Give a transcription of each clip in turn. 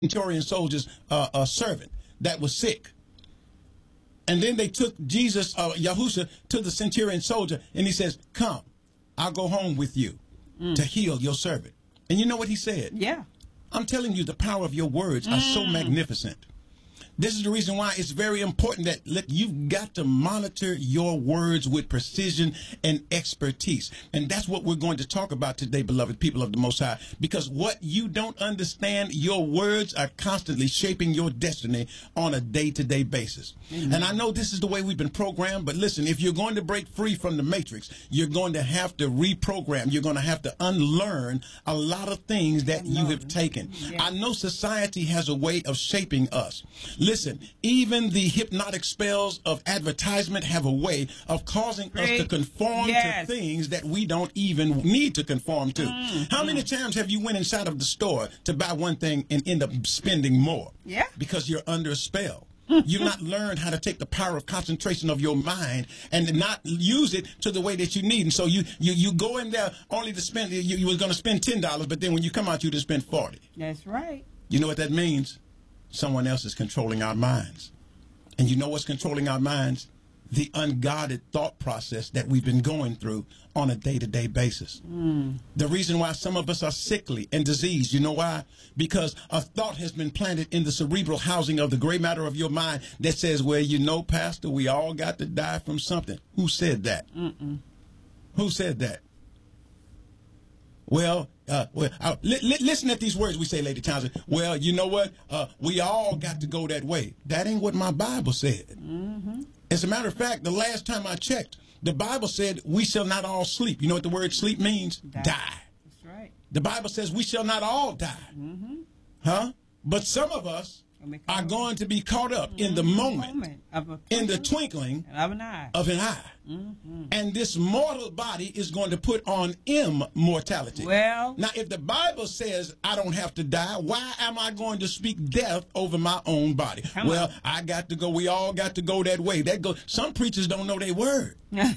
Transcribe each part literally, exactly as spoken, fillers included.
centurion soldier's uh, uh, servant that was sick. And then they took Jesus, uh, Yahusha, to the centurion soldier, and he says, come, I'll go home with you mm. to heal your servant. And you know what he said? Yeah. I'm telling you, the power of your words mm. are so magnificent. This is the reason why it's very important that look, you've got to monitor your words with precision and expertise. And that's what we're going to talk about today, beloved people of the Most High. Because what you don't understand, your words are constantly shaping your destiny on a day-to-day basis. Mm-hmm. And I know this is the way we've been programmed, but listen, if you're going to break free from the matrix, you're going to have to reprogram. You're going to have to unlearn a lot of things that you have taken. Yeah. I know society has a way of shaping us. Listen, even the hypnotic spells of advertisement have a way of causing Great. us to conform yes. to things that we don't even need to conform to. Mm, How mm. many times have you went inside of the store to buy one thing and end up spending more? Yeah. Because you're under a spell. You've not learned how to take the power of concentration of your mind and not use it to the way that you need. And so you you, you go in there only to spend, you, you were going to spend ten dollars, but then when you come out, you just spend forty dollars. That's right. You know what that means? Someone else is controlling our minds. And you know what's controlling our minds? The unguarded thought process that we've been going through on a day-to-day basis. Mm. The reason why some of us are sickly and diseased, you know why? Because a thought has been planted in the cerebral housing of the gray matter of your mind that says, well, you know, Pastor, we all got to die from something. Who said that? Mm-mm. Who said that? Well, uh, well uh, li li listen at these words we say, Lady Townsend. Well, you know what? Uh, we all got to go that way. That ain't what my Bible said. Mm-hmm. As a matter of fact, the last time I checked, the Bible said we shall not all sleep. You know what the word sleep means? Die. die. That's right. The Bible says we shall not all die. Mm-hmm. Huh? But some of us are going to be caught up mm-hmm. in the moment, moment of a in the twinkling of an eye. Of an eye. Mm-hmm. And this mortal body is going to put on immortality. Well, now, if the Bible says I don't have to die, why am I going to speak death over my own body? Well, on. I got to go. We all got to go that way. That go. Some preachers don't know their word.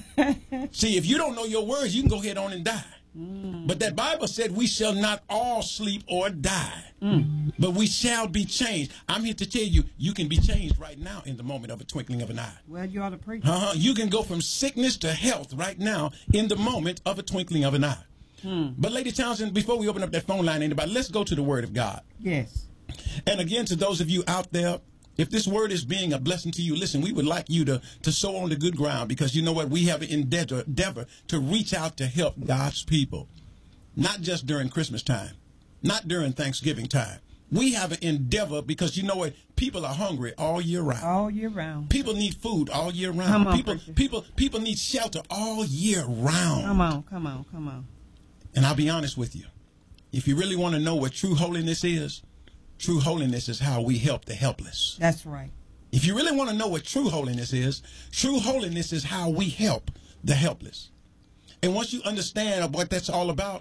See, if you don't know your words, you can go ahead on and die. Mm. But that Bible said we shall not all sleep or die, mm. but we shall be changed. I'm here to tell you, you can be changed right now in the moment of a twinkling of an eye. Well, you ought to preach. Uh-huh. You can go from sickness to health right now in the moment of a twinkling of an eye. Hmm. But Lady Townsend, before we open up that phone line, anybody, let's go to the Word of God. Yes. And again, to those of you out there, if this word is being a blessing to you, listen, we would like you to, to sow on the good ground, because you know what? We have an endeavor, endeavor to reach out to help God's people, not just during Christmas time, not during Thanksgiving time. We have an endeavor because you know what? People are hungry all year round. All year round. People need food all year round. Come on, people, people, people need shelter all year round. Come on, come on, come on. And I'll be honest with you. If you really want to know what true holiness is, true holiness is how we help the helpless. That's right. If you really want to know what true holiness is, true holiness is how we help the helpless. And once you understand what that's all about,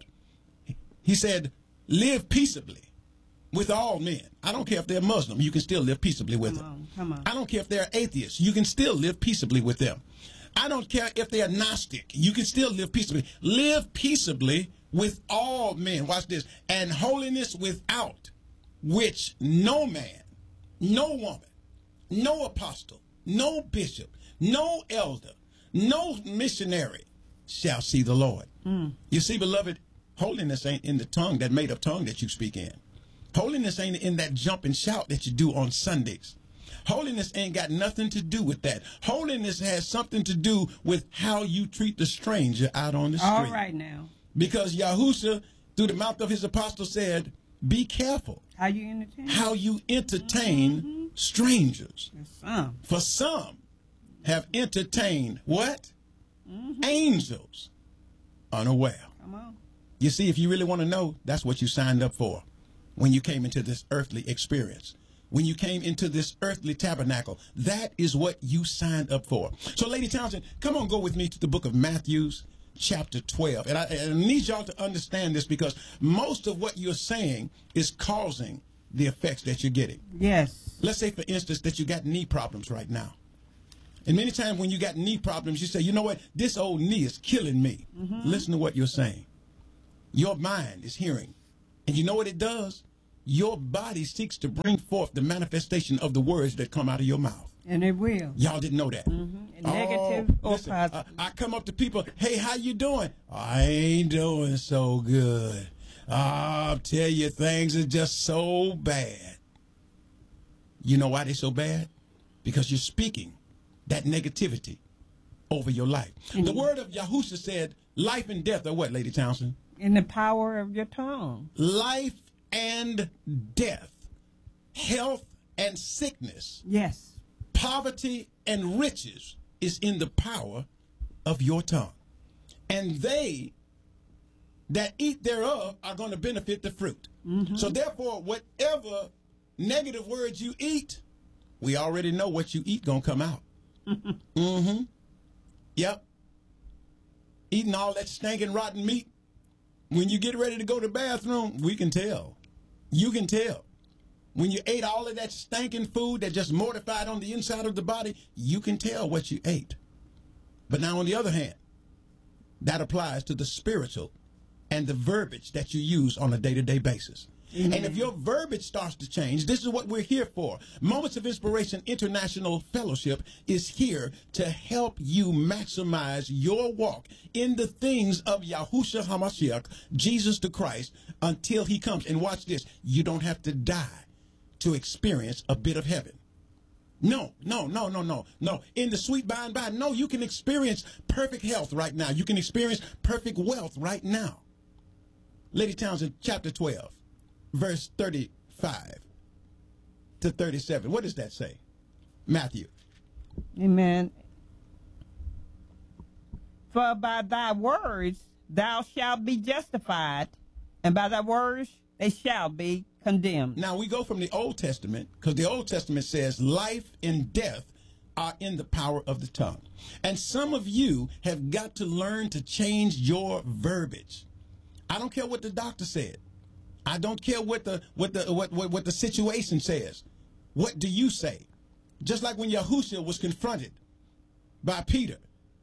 he said, live peaceably with all men. I don't care if they're Muslim, you can still live peaceably with come them. On, come on. I don't care if they're atheists, you can still live peaceably with them. I don't care if they're Gnostic, you can still live peaceably. Live peaceably with all men. Watch this. And holiness without which no man, no woman, no apostle, no bishop, no elder, no missionary shall see the Lord. Mm. You see, beloved, holiness ain't in the tongue, that made up tongue that you speak in. Holiness ain't in that jump and shout that you do on Sundays. Holiness ain't got nothing to do with that. Holiness has something to do with how you treat the stranger out on the street. All right now. Because Yahusha, through the mouth of his apostle, said, be careful how you entertain, how you entertain mm-hmm. strangers. For some. For some have entertained what? Mm-hmm. Angels unaware. Come on. You see, if you really want to know, that's what you signed up for when you came into this earthly experience. When you came into this earthly tabernacle, that is what you signed up for. So, Lady Townsend, come on, go with me to the book of Matthew, chapter twelve. And I, and I need y'all to understand this, because most of what you're saying is causing the effects that you're getting. Yes. Let's say, for instance, that you got knee problems right now. And many times when you got knee problems, you say, you know what? This old knee is killing me. Mm-hmm. Listen to what you're saying. Your mind is hearing. And you know what it does? your body seeks to bring forth the manifestation of the words that come out of your mouth. And it will. Y'all didn't know that. Mm-hmm. Negative oh, or listen, positive. I, I come up to people, hey, how you doing? I ain't doing so good. I'll tell you, things are just so bad. You know why they're so bad? Because you're speaking that negativity over your life. Mm-hmm. The word of Yahusha said, life and death are what, Lady Townsend? In the power of your tongue. Life and death, health and sickness, yes, poverty and riches is in the power of your tongue. And they that eat thereof are going to benefit the fruit. Mm-hmm. So therefore, whatever negative words you eat, we already know what you eat going to come out. mm-hmm. Yep. Eating all that stinking rotten meat. When you get ready to go to the bathroom, we can tell. You can tell. When you ate all of that stinking food that just mortified on the inside of the body, you can tell what you ate. But now on the other hand, that applies to the spiritual and the verbiage that you use on a day-to-day basis. Mm-hmm. And if your verbiage starts to change, this is what we're here for. Moments of Inspiration International Fellowship is here to help you maximize your walk in the things of Yahushua HaMashiach, Jesus the Christ, until he comes. And watch this. You don't have to die to experience a bit of heaven. No, no, no, no, no, no. In the sweet by and by, no, you can experience perfect health right now. You can experience perfect wealth right now. Lady Townsend, chapter twelve. Verse thirty-five to thirty-seven. What does that say? Matthew. Amen. For by thy words thou shalt be justified, and by thy words they shall be condemned. Now we go from the Old Testament, because the Old Testament says life and death are in the power of the tongue. And some of you have got to learn to change your verbiage. I don't care what the doctor said. I don't care what the what the what, what what the situation says. What do you say? Just like when Yahushua was confronted by Peter,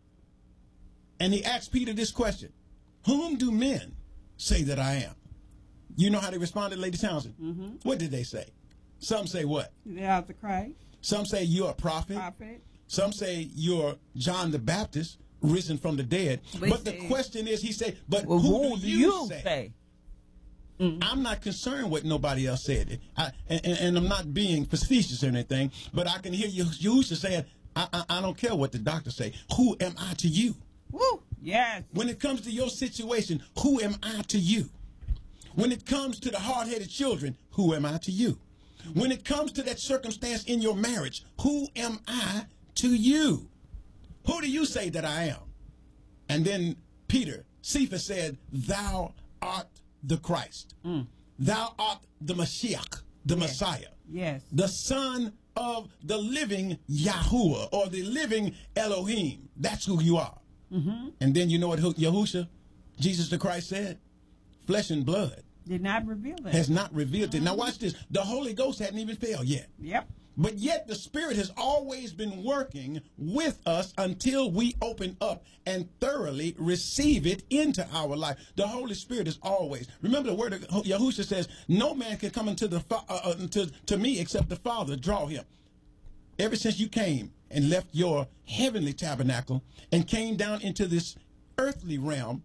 and he asked Peter this question: whom do men say that I am? You know how they responded, Lady Townsend? Mm-hmm. What did they say? Some say what? Thou the Christ. Some say you're a prophet. Prophet. Some say you're John the Baptist, risen from the dead. But, but the question is, he said, but well, who do you, you say? say? Mm-hmm. I'm not concerned what nobody else said. I, and, and I'm not being facetious or anything, but I can hear you, you saying, I, I, I don't care what the doctor say. Who am I to you? Woo, yes. When it comes to your situation, who am I to you? When it comes to the hard-headed children, who am I to you? When it comes to that circumstance in your marriage, who am I to you? Who do you say that I am? And then Peter, Cephas said, thou art the Christ. Mm. Thou art the Mashiach, the yes. Messiah. Yes. The Son of the living Yahuwah, or the living Elohim. That's who you are. Mm-hmm. And then you know what Yahusha, Jesus the Christ, said? Flesh and blood did not reveal it. Has not revealed it. Now watch this. The Holy Ghost hadn't even fell yet. Yep. But yet the Spirit has always been working with us until we open up and thoroughly receive it into our life. The Holy Spirit is always. Remember the word of Yahusha says, no man can come into the uh, uh, to, to me except the Father draw him. Ever since you came and left your heavenly tabernacle and came down into this earthly realm,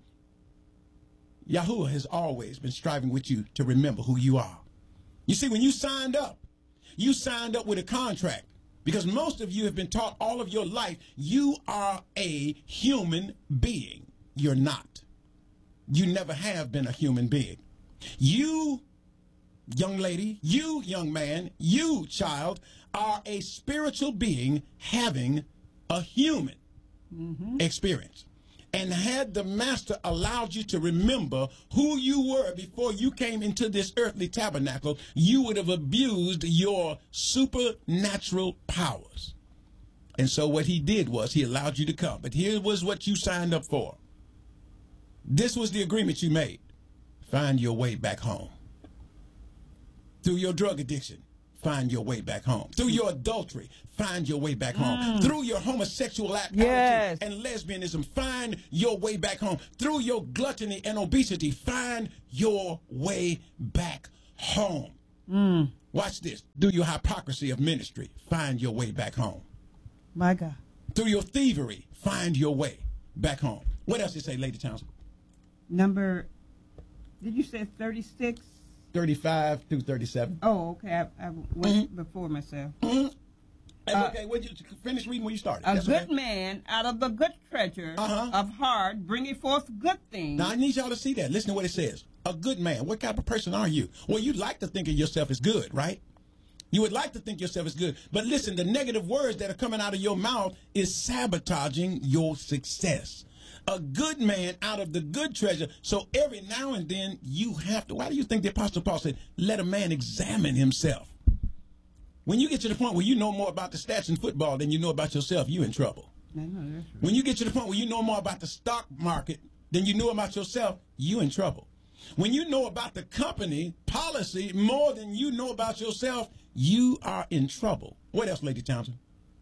Yahuwah has always been striving with you to remember who you are. You see, when you signed up, you signed up with a contract, because most of you have been taught all of your life you are a human being. You're not. You never have been a human being. You, young lady, you, young man, you, child, are a spiritual being having a human mm-hmm. experience. And had the Master allowed you to remember who you were before you came into this earthly tabernacle, you would have abused your supernatural powers. And so what he did was he allowed you to come. But here was what you signed up for. This was the agreement you made. Find your way back home. Through your drug addiction, find your way back home. Through your adultery, find your way back home. Mm. Through your homosexual activity yes. and lesbianism, find your way back home. Through your gluttony and obesity, find your way back home. Mm. Watch this. Through your hypocrisy of ministry, find your way back home. My God. Through your thievery, find your way back home. What else did it say, Lady Townsend? Number, did you say thirty-six? thirty-five through thirty-seven. Oh, okay. I, I went mm-hmm. before myself. Mm-hmm. That's Uh, okay. Well, you finish reading where you started. A That's good okay. man out of the good treasure Uh-huh. of heart bringing forth good things. Now, I need y'all to see that. Listen to what it says. A good man. What type of person are you? Well, you'd like to think of yourself as good, right? You would like to think yourself as good. But listen, the negative words that are coming out of your mouth is sabotaging your success. A good man out of the good treasure. So every now and then you have to. Why do you think the Apostle Paul said, let a man examine himself? When you get to the point where you know more about the stats in football than you know about yourself, you in trouble. I know, that's right. When you get to the point where you know more about the stock market than you know about yourself, you in trouble. When you know about the company policy more than you know about yourself, you are in trouble. What else, Lady Townsend?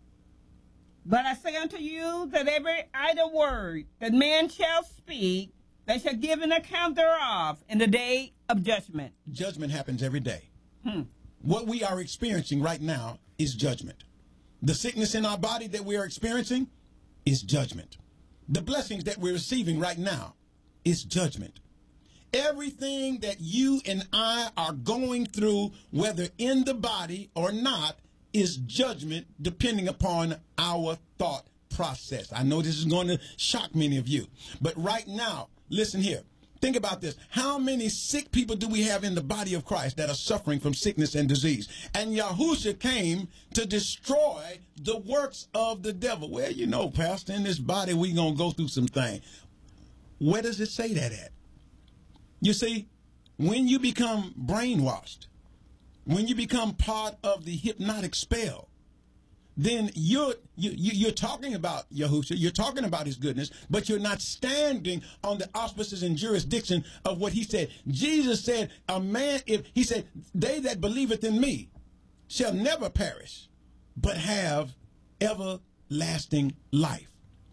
But I say unto you that every idle word that man shall speak, they shall give an account thereof in the day of judgment. Judgment happens every day. Hmm. What we are experiencing right now is judgment. The sickness in our body that we are experiencing is judgment. The blessings that we're receiving right now is judgment. Everything that you and I are going through, whether in the body or not, is judgment depending upon our thought process. I know this is going to shock many of you, but right now, listen here. Think about this. How many sick people do we have in the body of Christ that are suffering from sickness and disease? And Yahushua came to destroy the works of the devil. Well, you know, Pastor, in this body, we're going to go through some things. Where does it say that at? You see, when you become brainwashed, when you become part of the hypnotic spell, then you're you, you, you're talking about Yahushua, you're talking about his goodness, but you're not standing on the auspices and jurisdiction of what he said. Jesus said, a man, if he said, they that believeth in me shall never perish, but have everlasting life.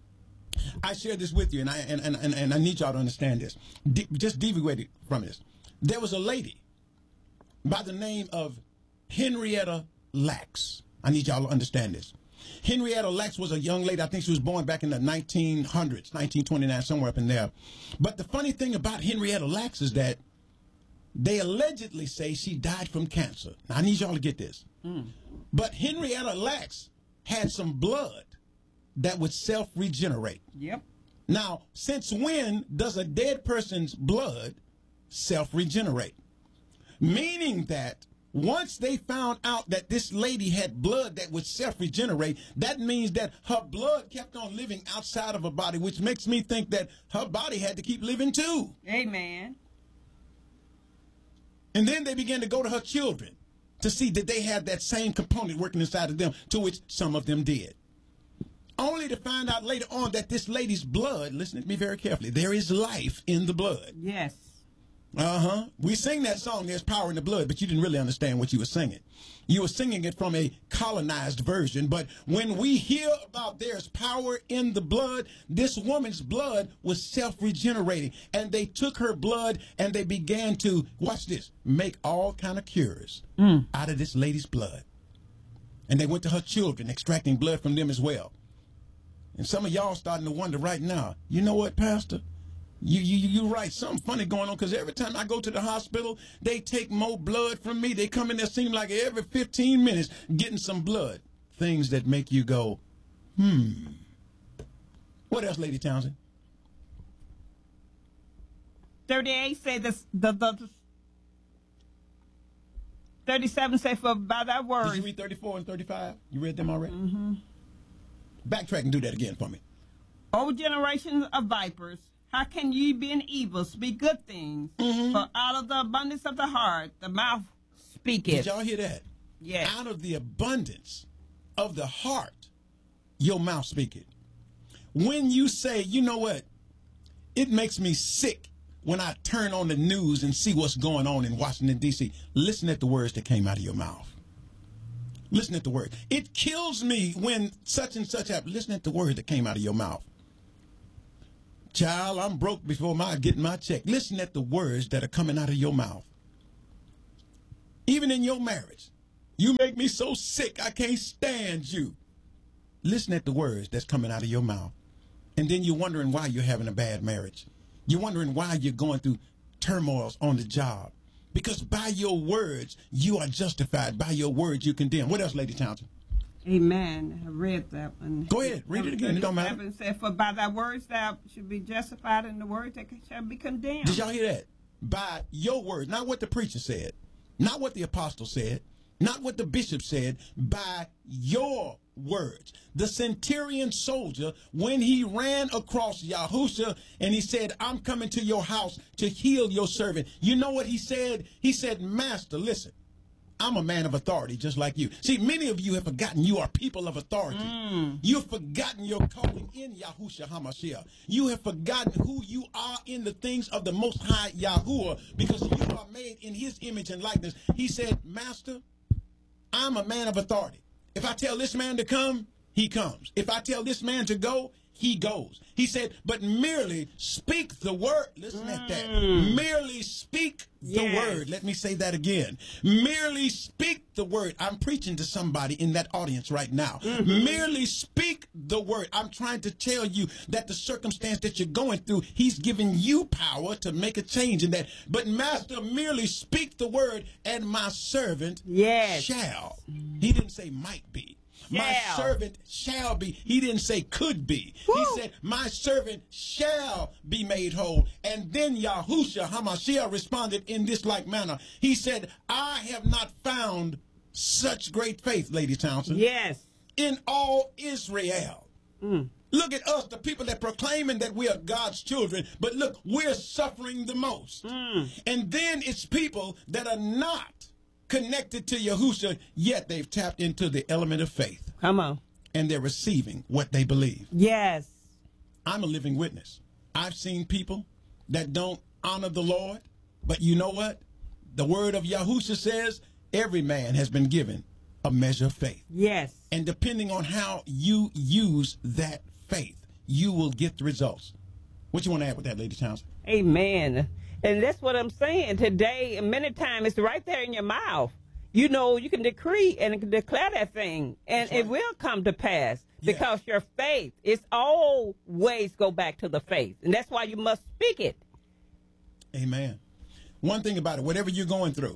I share this with you, and I and, and, and, and I need y'all to understand this. De- just deviate from this. There was a lady by the name of Henrietta Lacks. I need y'all to understand this. Henrietta Lacks was a young lady. I think she was born back in the nineteen hundreds, nineteen twenty-nine, somewhere up in there. But the funny thing about Henrietta Lacks is that they allegedly say she died from cancer. Now, I need y'all to get this. Mm. But Henrietta Lacks had some blood that would self-regenerate. Yep. Now, since when does a dead person's blood self-regenerate? Meaning that once they found out that this lady had blood that would self-regenerate, that means that her blood kept on living outside of her body, which makes me think that her body had to keep living too. Amen. And then they began to go to her children to see that they had that same component working inside of them, to which some of them did. Only to find out later on that this lady's blood, listen to me very carefully, there is life in the blood. Yes. Uh-huh. We sing that song, There's Power in the Blood, but you didn't really understand what you were singing. You were singing it from a colonized version, but when we hear about there's power in the blood, this woman's blood was self-regenerating, and they took her blood and they began to, watch this, make all kind of cures mm. out of this lady's blood. And they went to her children, extracting blood from them as well. And some of y'all starting to wonder right now, you know what, Pastor? You, you, you're right. Something funny going on, because every time I go to the hospital, they take more blood from me. They come in there, seem like every fifteen minutes, getting some blood. Things that make you go, hmm. What else, Lady Townsend? thirty-eight say this, the, the, the thirty-seven say, for by thy word. Did you read thirty-four and thirty-five? You read them already? Mm-hmm. Backtrack and do that again for me. O generations of vipers, how can ye being evil speak good things? Mm-hmm. For out of the abundance of the heart, the mouth speaketh. Did y'all hear that? Yes. Out of the abundance of the heart, your mouth speaketh. When you say, you know what, it makes me sick when I turn on the news and see what's going on in Washington, D C, listen at the words that came out of your mouth. Listen at the word. It kills me when such and such happens. Listen at the word that came out of your mouth. Child, I'm broke before I get my check. Listen at the words that are coming out of your mouth. Even in your marriage, you make me so sick, I can't stand you. Listen at the words that's coming out of your mouth. And then you're wondering why you're having a bad marriage. You're wondering why you're going through turmoils on the job. Because by your words, you are justified. By your words, you condemn. What else, Lady Townsend? Amen. I read that one. Go ahead. Read it again. It don't matter. It said, for by thy words thou should be justified, and the words that shall be condemned. Did y'all hear that? By your words. Not what the preacher said. Not what the apostle said. Not what the bishop said. By your words. The centurion soldier, when he ran across Yahusha and he said, I'm coming to your house to heal your servant. You know what he said? He said, Master, listen. I'm a man of authority, just like you. See, many of you have forgotten you are people of authority. Mm. You've forgotten your calling in Yahusha HaMashiach. You have forgotten who you are in the things of the Most High Yahuwah, because you are made in his image and likeness. He said, Master, I'm a man of authority. If I tell this man to come, he comes. If I tell this man to go, he goes. He said, but merely speak the word. Listen mm. at that. Merely speak the yes. word. Let me say that again. Merely speak the word. I'm preaching to somebody in that audience right now. Mm-hmm. Merely speak the word. I'm trying to tell you that the circumstance that you're going through, he's giving you power to make a change in that. But Master, merely speak the word, and my servant yes. shall. He didn't say might be. My shall. servant shall be. He didn't say could be. Woo. He said, my servant shall be made whole. And then Yahusha HaMashiach responded in this like manner. He said, I have not found such great faith, Lady Townsend. Yes. In all Israel. Mm. Look at us, the people that proclaiming that we are God's children, but look, we're suffering the most. Mm. And then it's people that are not connected to Yahusha, yet they've tapped into the element of faith. Come on. And they're receiving what they believe. Yes. I'm a living witness. I've seen people that don't honor the Lord, but you know what? The word of Yahusha says every man has been given a measure of faith. Yes. And depending on how you use that faith, you will get the results. What you want to add with that, Lady Townsend? Amen. And that's what I'm saying today. Many times it's right there in your mouth. You know, you can decree and declare that thing, and right. it will come to pass yeah. because your faith is always go back to the faith. And that's why you must speak it. Amen. One thing about it, whatever you're going through,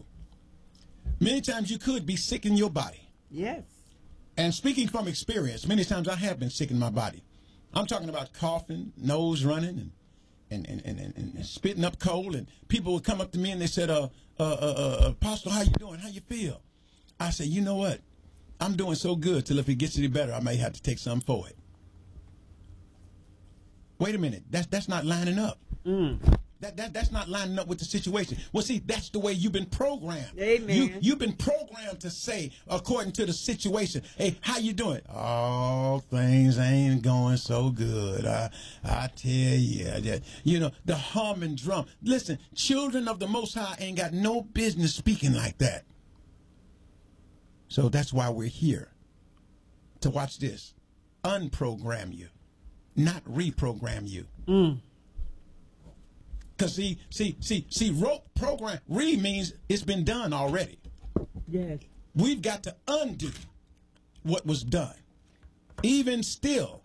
many times you could be sick in your body. Yes. And speaking from experience, many times I have been sick in my body. I'm talking about coughing, nose running, and And, and, and, and, and spitting up cold, and people would come up to me and they said, uh, uh, uh, uh, Apostle, how you doing? How you feel? I said, you know what? I'm doing so good till if it gets any better, I may have to take something for it. Wait a minute. That's, that's not lining up. Mm. That, that, that's not lining up with the situation. Well, see, that's the way you've been programmed. Amen. You, you've been programmed to say, according to the situation, hey, how you doing? Oh, things ain't going so good. I, I tell you, you know, the hum and drum. Listen, children of the Most High ain't got no business speaking like that. So that's why we're here, to watch this. Unprogram you, not reprogram you. Mm. Because see, see, see, see, rope program, re means it's been done already. Yes. We've got to undo what was done. Even still,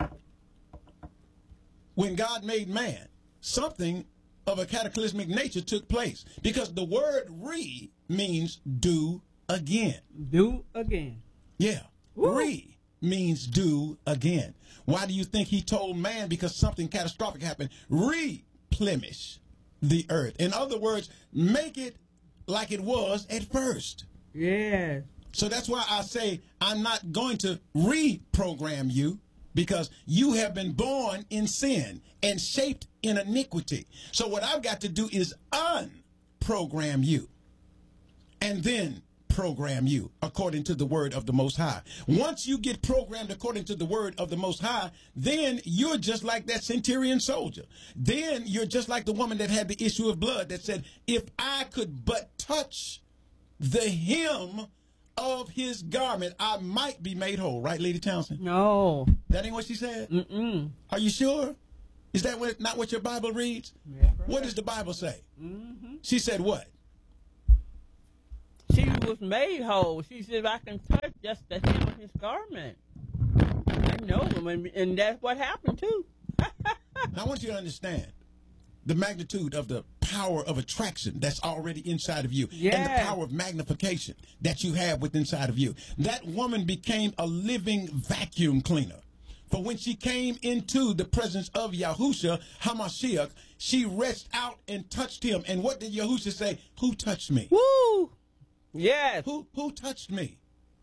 when God made man, something of a cataclysmic nature took place. Because the word re means do again. Do again. Yeah. Woo. Re means do again. Why do you think he told man? Because something catastrophic happened. Replenish the earth. In other words, make it like it was at first. Yeah. So that's why I say I'm not going to reprogram you, because you have been born in sin and shaped in iniquity. So what I've got to do is unprogram you and then program you according to the word of the Most High. Once you get programmed according to the word of the Most High, then you're just like that centurion soldier. Then you're just like the woman that had the issue of blood that said, if I could but touch the hem of his garment, I might be made whole. Right, Lady Townsend? No. That ain't what she said? Mm-mm. Are you sure? Is that what, not what your Bible reads? Yeah, right. What does the Bible say? Mm-hmm. She said what? She was made whole. She said, I can touch just the hem of his garment. I know him, and, and that's what happened, too. Now, I want you to understand the magnitude of the power of attraction that's already inside of you, yes. and the power of magnification that you have within inside of you. That woman became a living vacuum cleaner. For when she came into the presence of Yahushua HaMashiach, she reached out and touched him. And what did Yahushua say? Who touched me? Woo! Yes. Who, who touched me?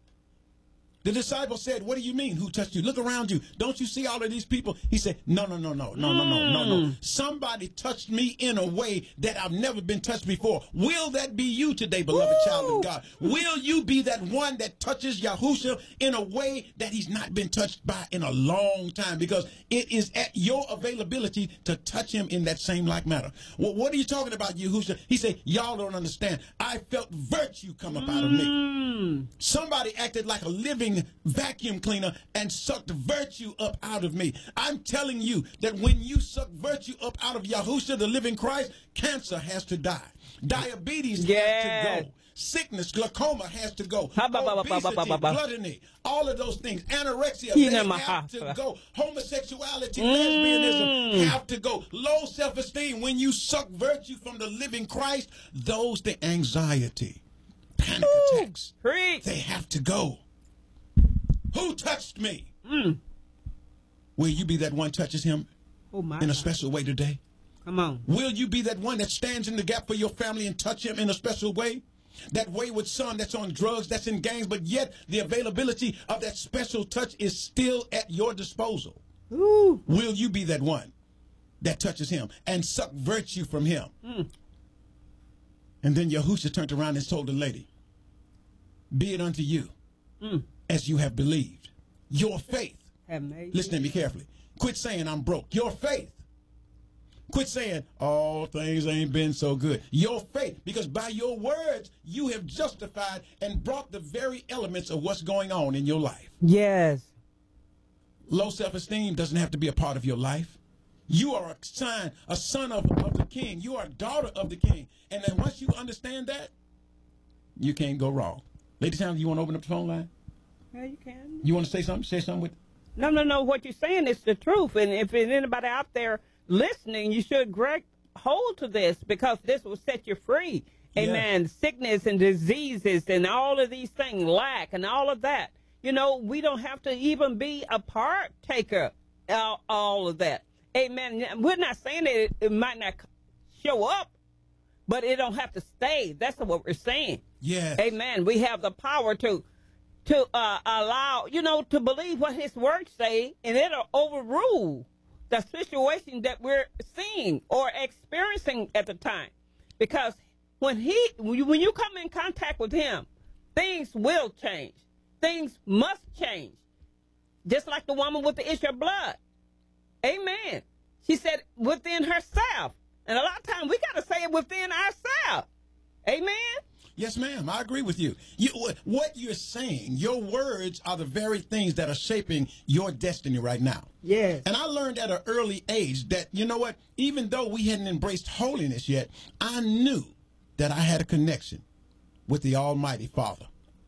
The disciple said, what do you mean, who touched you? Look around you. Don't you see all of these people? He said, no, no, no, no, no, no, no, no, no. Somebody touched me in a way that I've never been touched before. Will that be you today, beloved Woo! child of God? Will you be that one that touches Yahushua in a way that he's not been touched by in a long time? Because it is at your availability to touch him in that same like manner. Well, what are you talking about, Yahushua? He said, y'all don't understand. I felt virtue come up out of me. Mm. Somebody acted like a living vacuum cleaner and sucked virtue up out of me. I'm telling you that when you suck virtue up out of Yahushua, the living Christ, cancer has to die. Diabetes yes. has to go. Sickness, glaucoma has to go. Ha, ba, ba, ba, Obesity, ba, ba, ba. gluttony, all of those things. Anorexia, He they never have ha- to go. Homosexuality, Mm. lesbianism have to go. Low self-esteem, when you suck virtue from the living Christ, those, the anxiety, panic Woo. attacks, Preach. they have to go. Who touched me? Mm. Will you be that one touches him Oh, my in a God. special way today? Come on. Will you be that one that stands in the gap for your family and touch him in a special way? That wayward son that's on drugs, that's in gangs, but yet the availability of that special touch is still at your disposal. Ooh. Will you be that one that touches him and suck virtue from him? Mm. And then Yahushua turned around and told the lady, be it unto you Mm. as you have believed. Your faith. Have made Listen to me. me carefully. Quit saying I'm broke. Your faith. Quit saying all things ain't been so good. Your faith, because by your words, you have justified and brought the very elements of what's going on in your life. Yes. Low self-esteem doesn't have to be a part of your life. You are a son, a son of, of the king. You are a daughter of the king. And then once you understand that, you can't go wrong. Lady Town, you want to open up the phone line? Yeah, you can. You want to say something? Say something with... No, no, no. What you're saying is the truth. And if there's anybody out there listening, you should grab hold to this, because this will set you free. Yeah. Amen. Sickness and diseases and all of these things, lack and all of that. You know, we don't have to even be a partaker of all of that. Amen. We're not saying that it, it might not show up, but it don't have to stay. That's what we're saying. Yes. Amen. We have the power to to uh, allow, you know, to believe what his words say, and it'll overrule the situation that we're seeing or experiencing at the time. Because when he, when you, when you come in contact with him, things will change. Things must change. Just like the woman with the issue of blood. Amen. She said within herself. And a lot of times we got to say it within ourselves. Amen. Yes, ma'am. I agree with you. you. What you're saying, your words are the very things that are shaping your destiny right now. Yes. And I learned at an early age that, you know what, even though we hadn't embraced holiness yet, I knew that I had a connection with the Almighty Father.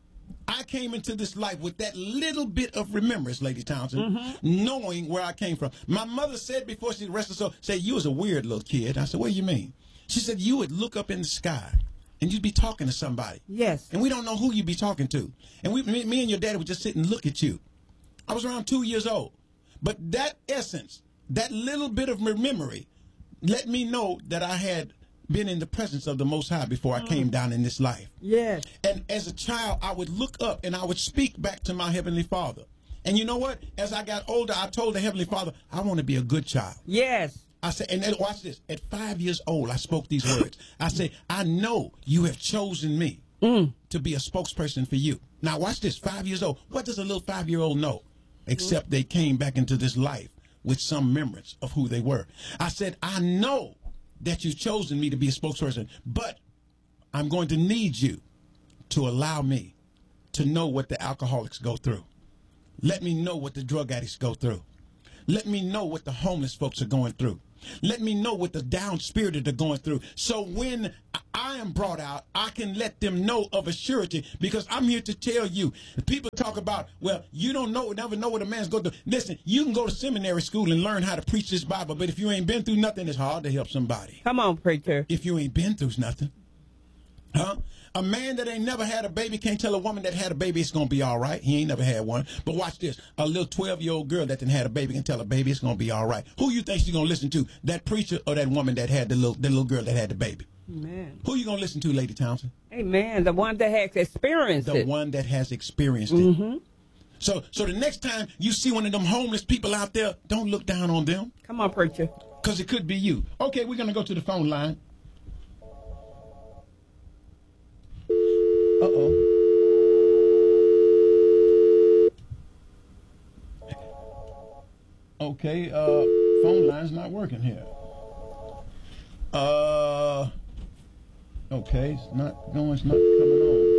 I came into this life with that little bit of remembrance, Lady Townsend, mm-hmm. knowing where I came from. My mother said before she rested, so said, you was a weird little kid. I said, what do you mean? She said, you would look up in the sky and you'd be talking to somebody. Yes. And we don't know who you'd be talking to. And we, me, me and your daddy would just sit and look at you. I was around two years old. But that essence, that little bit of memory, let me know that I had been in the presence of the Most High before I mm. came down in this life. Yes. And as a child, I would look up and I would speak back to my Heavenly Father. And you know what? As I got older, I told the Heavenly Father, I want to be a good child. Yes. I said, and then watch this. At five years old, I spoke these words. I said, I know you have chosen me mm. to be a spokesperson for you. Now, watch this. Five years old. What does a little five-year-old know? Except mm. they came back into this life with some remembrance of who they were. I said, I know that you've chosen me to be a spokesperson, but I'm going to need you to allow me to know what the alcoholics go through. Let me know what the drug addicts go through. Let me know what the homeless folks are going through. Let me know what the down spirited are going through. So when I am brought out, I can let them know of a surety, because I'm here to tell you. People talk about, well, you don't know, never know what a man's going through. Listen, you can go to seminary school and learn how to preach this Bible, but if you ain't been through nothing, it's hard to help somebody. Come on, preacher. If you ain't been through nothing. Huh? A man that ain't never had a baby can't tell a woman that had a baby it's going to be all right. He ain't never had one. But watch this. A little twelve-year-old girl that didn't had a baby can tell a baby it's going to be all right. Who you think she's going to listen to? That preacher or that woman that had the little, the little girl that had the baby? Amen. Who you going to listen to, Lady Townsend? Amen. The one that has experienced the it. The one that has experienced it. Mm-hmm. So, so the next time you see one of them homeless people out there, don't look down on them. Come on, preacher. Because it could be you. Okay, we're going to go to the phone line. Uh-oh. Okay, uh, phone line's not working here. Uh, okay, it's not going, it's not coming.